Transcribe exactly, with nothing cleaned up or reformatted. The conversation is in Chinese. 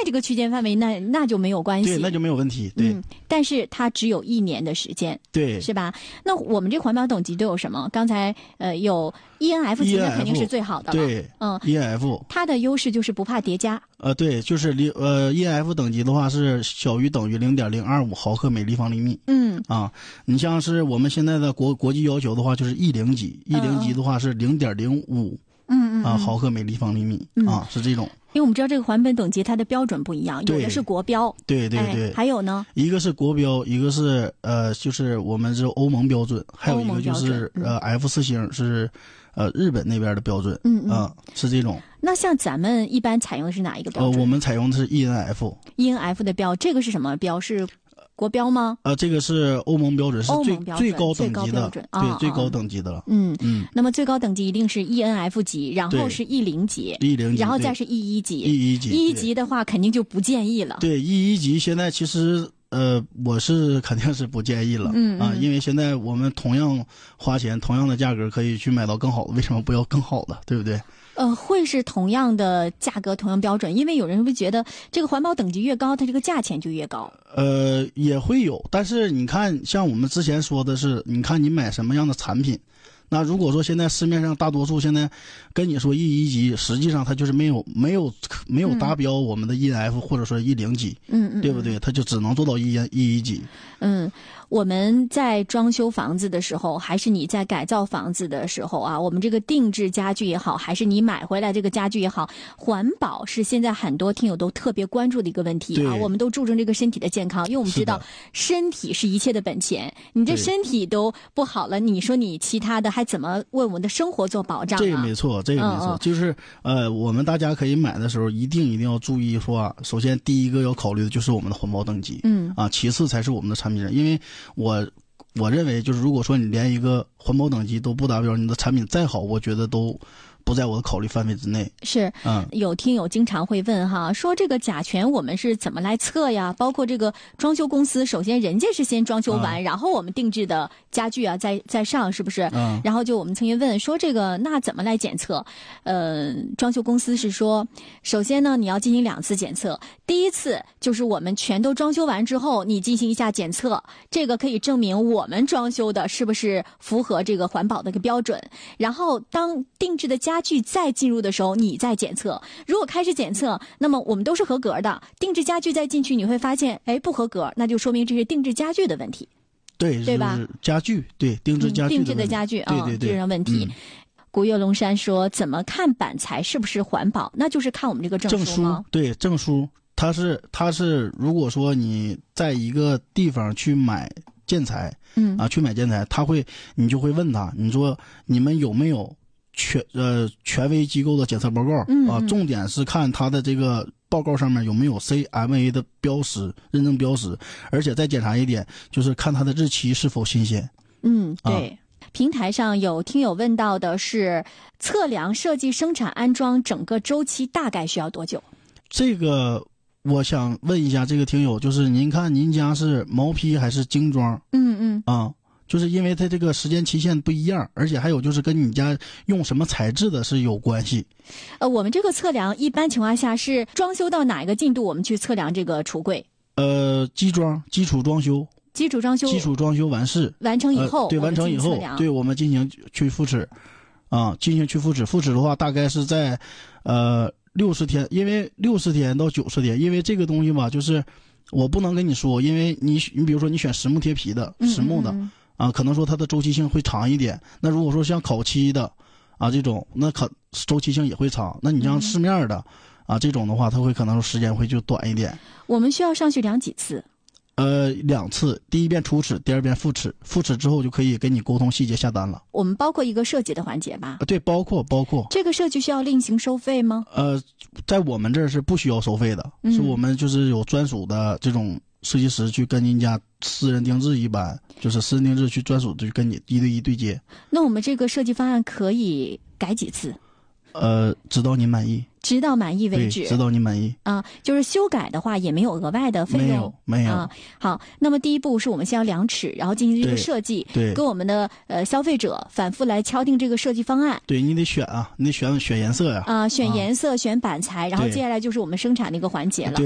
这个区间范围，那那就没有关系， 对，那就没有问题。对， 嗯，但是它只有一年的时间， 对， 是吧？那我们这环保等级都有什么？刚才呃有 E N F 级，那肯定是最好的了。 对， 嗯 ，E N F 它的优势就是不怕叠加。 呃，对，就是零呃 E N F 等级的话是小于等于零点零二五毫克每立方厘米。 嗯啊，你像是我们现在的国国际要求的话，就是 E 零级，E 零级的话是零点零五嗯嗯啊毫克每立方厘米、 嗯、 啊，是这种。 因为我们知道这个环保等级它的标准不一样，有的是国标， 对对对、 哎，还有呢， 一个是国标，一个是呃就是我们是欧盟标准，还有一个就是呃 F 四星是呃日本那边的标准， 嗯嗯、 啊，是这种。 那像咱们一般采用的是哪一个标准？ 呃，我们采用的是 E N F。E N F 的标，这个是什么标？是国标吗？ 呃，这个是欧盟标准，是最最高等级的，对、 哦， 最高等级的了。 嗯嗯。那么最高等级一定是 E N F 级，然后是 E 零级 ，E 零级， 然后再是 E 一级 ，E 一级 ，E 一级的话肯定就不建议了。 对 ，E 一级现在其实呃，我是肯定是不建议了， 嗯啊，因为现在我们同样花钱，同样的价格可以去买到更好的，为什么不要更好的，对不对？ 呃，会是同样的价格，同样标准，因为有人会觉得这个环保等级越高，它这个价钱就越高。 呃，也会有，但是你看，像我们之前说的是，你看你买什么样的产品。那如果说现在市面上大多数现在跟你说 E 一级，实际上它就是没有没有没有达标我们的 E N F、嗯、或者说 E 零级， 嗯嗯， 对不对？它就只能做到 E 一级。 嗯，我们在装修房子的时候，还是你在改造房子的时候啊，我们这个定制家具也好，还是你买回来这个家具也好，环保是现在很多听友都特别关注的一个问题啊。我们都注重这个身体的健康，因为我们知道身体是一切的本钱，你这身体都不好了，你说你其他的还怎么为我们的生活做保障啊？ 这个没错，这个没错，嗯嗯就是呃，我们大家可以买的时候一定一定要注意说啊，首先第一个要考虑的就是我们的环保等级， 嗯啊，其次才是我们的产品，因为我我认为就是如果说你连一个环保等级都不达标，你的产品再好，我觉得都不在我的考虑范围之内。 是，嗯，有听友经常会问哈，说这个甲醛我们是怎么来测呀？包括这个装修公司，首先人家是先装修完，嗯、然后我们定制的家具啊再再上，是不是？ 嗯。 然后就我们曾经问说这个那怎么来检测？呃，装修公司是说，首先呢你要进行两次检测，第一次就是我们全都装修完之后，你进行一下检测，这个可以证明我们装修的是不是符合这个环保的一个标准。然后当定制的家家具再进入的时候，你再检测。如果开始检测，那么我们都是合格的。定制家具再进去，你会发现，哎，不合格，那就说明这是定制家具的问题。 对， 对吧？ 就是家具，对，定制家具的、 嗯、定制的家具啊， 对对对， 这样问题。嗯、古岳龙山说，怎么看板材是不是环保？那就是看我们这个证书吗？ 证书，对，证书，它是它是，如果说你在一个地方去买建材， 嗯啊，去买建材，他会，你就会问他，你说你们有没有？权呃权威机构的检测报告、 嗯、 啊，重点是看它的这个报告上面有没有 C M A 的标识认证标识，而且再检查一点就是看它的日期是否新鲜。 嗯，对。啊、平台上有听友问到的是，测量、设计、生产、安装整个周期大概需要多久？ 这个我想问一下这个听友，就是您看您家是毛坯还是精装？ 嗯嗯啊。就是因为它这个时间期限不一样，而且还有就是跟你家用什么材质的是有关系。 呃，我们这个测量一般情况下是装修到哪一个进度，我们去测量这个橱柜？ 呃，基装、基础装修、 基础装修、 基础装修完事完成以后， 呃、对，完成以后，对我们进行去复齿，啊，进行去复齿。复齿的话，大概是在呃六十天，因为六十天到九十天，因为这个东西吧，就是我不能跟你说，因为你你比如说你选实木贴皮的、实木的。 嗯嗯嗯啊，可能说它的周期性会长一点。那如果说像烤漆的，啊这种，那可周期性也会长。那你像市面的，嗯、啊这种的话，它会可能说时间会就短一点。 我们需要上去量几次？ 呃，两次，第一遍初齿，第二遍复齿。复齿之后就可以跟你沟通细节下单了。 我们包括一个设计的环节吧？ 啊，对，包括包括。 这个设计需要另行收费吗？ 呃，在我们这儿是不需要收费的， 嗯、 是我们就是有专属的这种设计师去跟您家私人定制，一般就是私人定制去专属去跟你一对一对接。 那我们这个设计方案可以改几次？ 呃，直到您满意。 直到满意为止， 直到您满意啊，就是修改的话也没有额外的费用， 没有没有啊。好，那么第一步是我们先要量尺，然后进行这个设计， 对， 跟我们的呃消费者反复来敲定这个设计方案。 对，你得选啊，你得选选颜色呀， 啊，选颜色，啊、选板材，然后接下来就是我们生产的一个环节了。